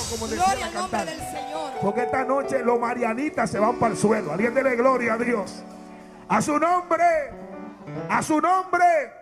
como decía Gloria la al nombre cantante. del Señor. Porque esta noche los marianitas se van para el suelo. Alguien dele gloria a Dios. A su nombre. A su nombre.